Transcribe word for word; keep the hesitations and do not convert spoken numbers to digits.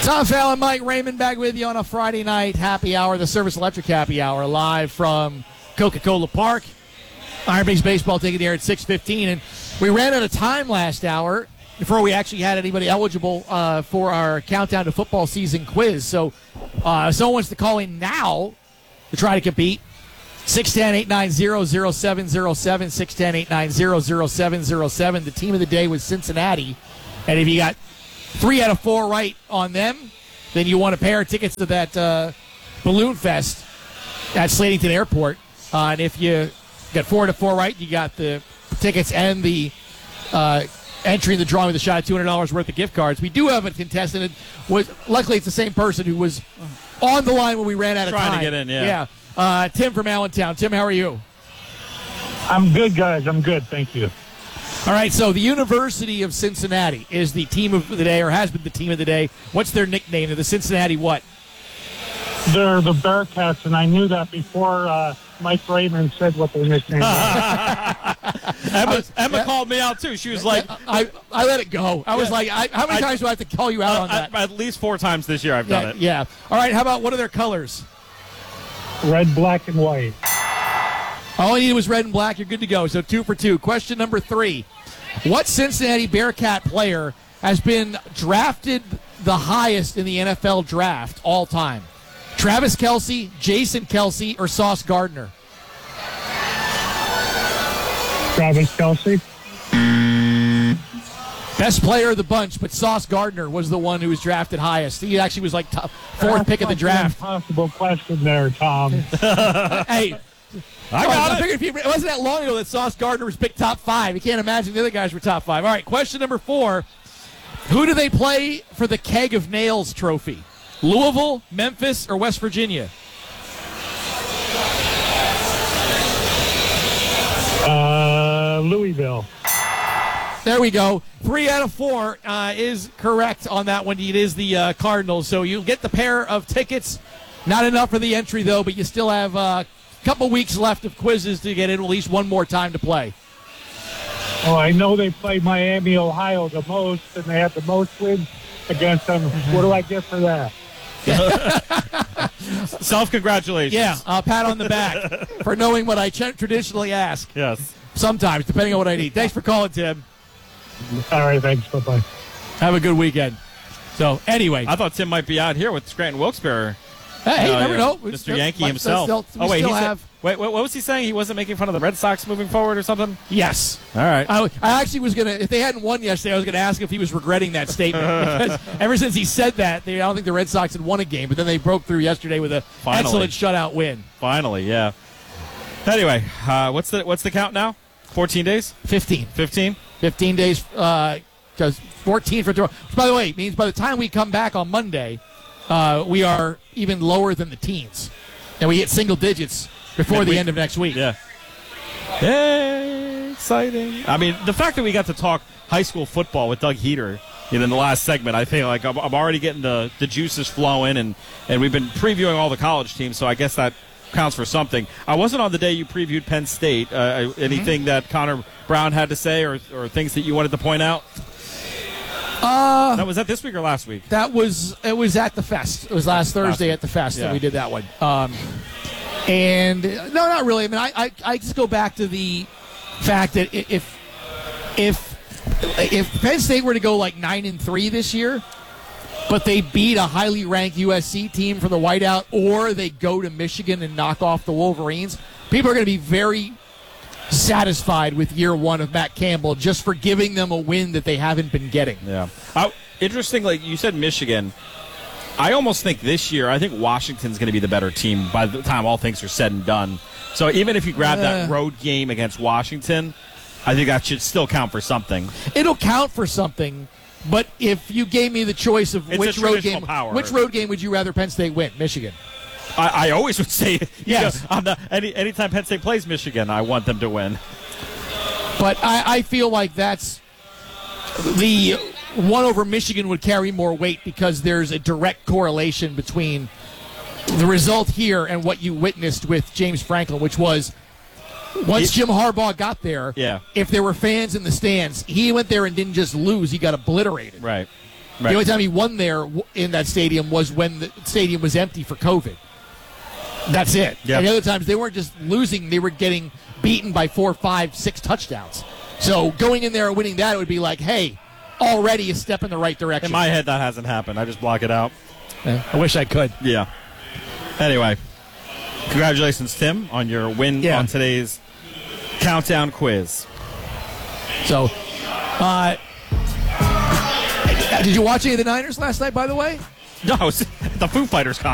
Tom Fallon, Mike Raymond back with you on a Friday night happy hour, the Service Electric happy hour, live from Coca-Cola Park. Iron Base Baseball taking the air at six fifteen, and we ran out of time last hour before we actually had anybody eligible uh, for our Countdown to Football Season quiz. So uh, if someone wants to call in now to try to compete, six one zero, eight nine zero, zero seven zero seven, six one zero, eight nine zero, zero seven zero seven. The team of the day was Cincinnati, and if you got three out of four right on them, then you won a pair of tickets to that uh, Balloon Fest at Slatington Airport. Uh, and if you got four out of four right, you got the tickets and the uh, entry in the drawing with a shot at two hundred dollars worth of gift cards. We do have a contestant. It was, luckily, it's the same person who was on the line when we ran out of Trying time. to get in, yeah. Yeah. Uh, Tim from Allentown. Tim, how are you? I'm good, guys. I'm good. Thank you. All right, so the University of Cincinnati is the team of the day, or has been the team of the day. What's their nickname? They're the Cincinnati what? They're the Bearcats, and I knew that before uh, Mike Raymond said what their nickname was. Emma, was- Emma yeah. called me out, too. She was like, I, I let it go. I was Yeah. like, I, how many I- times do I have to call you out uh, on that? at, at least four times this year I've done yeah, it. yeah. All right, how about what are their colors? Red, black, and white. All you need was red and black. You're good to go. So two for two. Question number three. What Cincinnati Bearcat player has been drafted the highest in the N F L draft all time? Travis Kelce, Jason Kelce, or Sauce Gardner? Travis Kelce. Best player of the bunch, but Sauce Gardner was the one who was drafted highest. He actually was like top, fourth pick of the draft. Impossible question there, Tom. Hey, I got I it. figured if you, it wasn't that long ago that Sauce Gardner was picked top five. You can't imagine the other guys were top five. All right, question number four. Who do they play for the Keg of Nails trophy? Louisville, Memphis, or West Virginia? Uh, Louisville. There we go. Three out of four uh, is correct on that one. It is the uh, Cardinals. So you'll get the pair of tickets. Not enough for the entry, though, but you still have uh, a couple weeks left of quizzes to get in, at least one more time to play. Oh, I know they played Miami, Ohio the most, and they had the most wins against them. What do I get for that? Self-congratulations. Yeah, uh, pat on the back for knowing what I ch- traditionally ask. Yes. Sometimes, depending on what I need. Thanks for calling, Tim. All right, thanks. Bye-bye. Have a good weekend. So, anyway. I thought Tim might be out here with Scranton Wilkes-Barre. Hey, you Uh, never yeah. know. We Mister still- Yankee we himself. still- we oh, wait, still he said, have- wait, what, what was he saying? He wasn't making fun of the Red Sox moving forward or something? Yes. All right. I, I actually was going to, if they hadn't won yesterday, I was going to ask if he was regretting that statement. Because ever since he said that, they, I don't think the Red Sox had won a game, but then they broke through yesterday with an Finally. excellent shutout win. Finally, yeah. Anyway, uh, what's the what's the count now? fourteen days? fifteen. fifteen? fifteen days, because fourteen for throw. Which, by the way, means by the time we come back on Monday, uh, we are even lower than the teens. And we hit single digits before the Midweek. end of next week. Yeah. Yay, exciting. I mean, the fact that we got to talk high school football with Doug Heater in the last segment, I think like I'm, I'm already getting the, the juices flowing, and, and we've been previewing all the college teams, so I guess that counts for something. I wasn't on the day you previewed Penn State. Uh, anything mm-hmm. that Connor Brown had to say or, or things that you wanted to point out? Uh, that was that this week or last week? That was it was at the Fest. It was last Thursday at the Fest yeah. that we did that one. Um, and no, not really. I mean, I, I I just go back to the fact that if if if Penn State were to go like nine and three this year, but they beat a highly ranked U S C team from the whiteout, or they go to Michigan and knock off the Wolverines, people are going to be very satisfied with year one of Matt Campbell just for giving them a win that they haven't been getting. Yeah. Uh, interesting, like you said, Michigan. I almost think this year, I think Washington's going to be the better team by the time all things are said and done. So even if you grab uh, that road game against Washington, I think that should still count for something. It'll count for something, but if you gave me the choice of it's which road game, power. which road game would you rather Penn State win? Michigan. I, I always would say, yes. You know, on the, any anytime Penn State plays Michigan, I want them to win. But I, I feel like that's the one over Michigan would carry more weight because there's a direct correlation between the result here and what you witnessed with James Franklin, which was once Jim Harbaugh got there, yeah. if there were fans in the stands, he went there and didn't just lose, he got obliterated. Right. The only time he won there w- in that stadium was when the stadium was empty for COVID. That's it. Yep. And the other times they weren't just losing; they were getting beaten by four, five, six touchdowns. So going in there and winning that, it would be like, hey, already a step in the right direction. In my head, that hasn't happened. I just block it out. I wish I could. Yeah. Anyway, congratulations, Tim, on your win Yeah. on today's countdown quiz. So, uh, did you watch any of the Niners last night, by the way? No, it was the Foo Fighters concert.